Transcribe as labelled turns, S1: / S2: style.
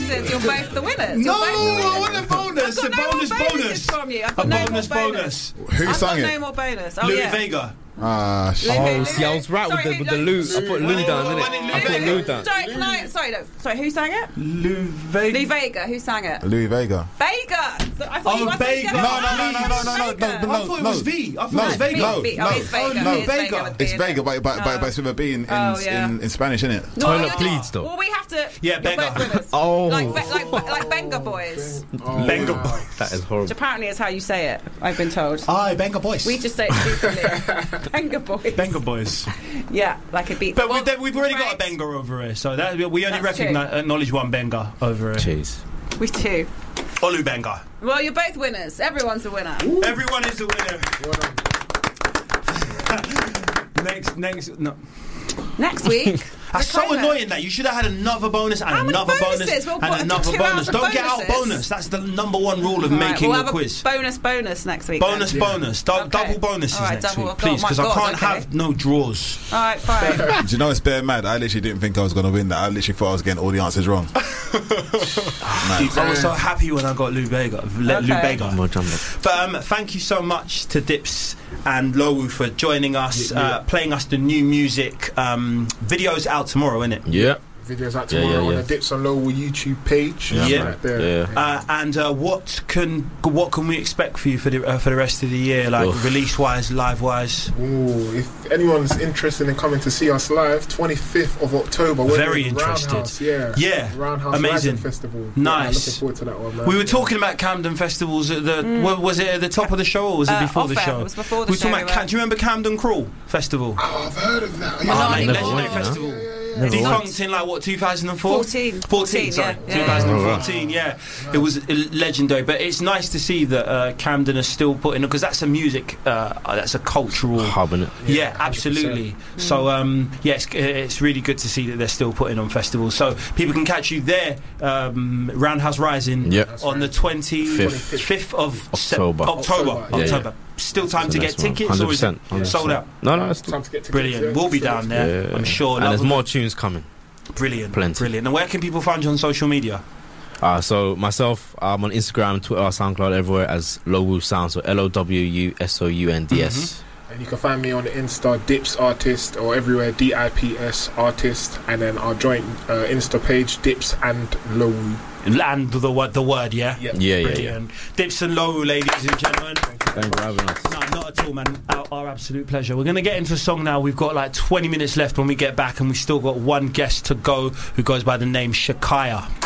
S1: bonuses. You're both the winners.
S2: No, I want a bonus. A bonus.
S1: From you. I've got
S2: A
S1: no
S2: bonus.
S1: more bonus.
S3: Who sang
S1: No
S3: it?
S1: more bonus. Oh,
S2: Louis
S1: yeah.
S2: Vega.
S3: Ah, shit.
S4: Oh, see, I was right with the Lou. I put Lou down, didn't it? I put Lou down.
S1: Sorry, who sang it?
S2: Louis Vega.
S1: Louis Vega. Who sang it?
S3: Louis Vega.
S1: Vega. I thought you
S2: Vega.
S3: No.
S2: I thought it was V. I thought it was Vega.
S1: Oh, it's Vega.
S3: No,
S1: It's Vega.
S3: It's Vega, but it's with a B in Spanish, isn't it?
S4: Toilet bleeds, though.
S1: Well, we have to.
S2: Yeah, Benga.
S4: Oh.
S1: Like Benga Boys.
S2: Benga Boys.
S4: That is horrible.
S1: Which apparently is how you say it, I've been told.
S2: Aye, Benga Boys.
S1: We just say it stupidly. Benga Boys.
S2: Benga Boys.
S1: Yeah, like a beat.
S2: But we've already got a Benga over here, so that we only acknowledge one Benga over here.
S4: Jeez.
S1: We do.
S2: Olu Benga.
S1: Well, you're both winners. Everyone's a winner.
S2: Ooh. Everyone is a winner.
S1: Next week.
S2: That's so annoying that you should have had another bonus and another bonus and another bonus. Don't get out bonus. That's the number one rule of making a quiz.
S1: Bonus next week.
S2: Bonus. Double bonuses next week, please, because I can't have no draws.
S1: All right, fine.
S3: Do you know it's bare mad? I literally didn't think I was going to win that. I literally thought I was getting all the answers wrong.
S2: I was so happy when I got Lou Vega. But thank you so much to Dips and Lowu for joining us, playing us the new music. Videos out tomorrow, innit?
S4: Yeah.
S5: Videos out tomorrow on the Dips and Lowu YouTube page. Right there.
S2: And what can we expect for you for the rest of the year, like release wise, live wise?
S5: Ooh, if anyone's interested in coming to see us live, 25th of October. We're
S2: very interested.
S5: Roundhouse,
S2: Roundhouse
S5: Amazing Festival.
S2: Nice.
S5: Looking forward to that one, man.
S2: We were talking about Camden festivals at the was it at the top of the show or was it before the show?
S1: It was before the show.
S2: Talking about, do you remember Camden Crawl Festival?
S5: Oh, I've heard of that.
S2: Legendary festival. Defunct in 2004? 14, sorry. 2014, It was legendary, but it's nice to see that Camden are still putting, because that's a music, that's a cultural
S4: hub, isn't it?
S2: Yeah, absolutely. So it's really good to see that they're still putting on festivals. So people can catch you there, Roundhouse Rising, on the 25th of October.
S4: Yeah.
S2: Still time to get tickets, or is it sold out?
S4: No, it's
S5: time to get tickets.
S2: Brilliant. We'll be down there, I'm sure.
S4: And there's more tunes coming.
S2: Brilliant. And where can people find you on social media?
S4: So myself, I'm on Instagram, Twitter, SoundCloud, everywhere as Lowu Sound, so LOWUSOUNDS.
S5: And you can find me on the Insta Dips Artist, or everywhere DIPS Artist, and then our joint Insta page Dips and Lowu.
S2: And the word, yeah?
S4: Yeah.
S2: Dips and Lowu, ladies and gentlemen.
S4: Thanks for having us.
S2: No, not at all, man. Our absolute pleasure. We're going to get into a song now. We've got like 20 minutes left when we get back, and we've still got one guest to go who goes by the name Shakaya.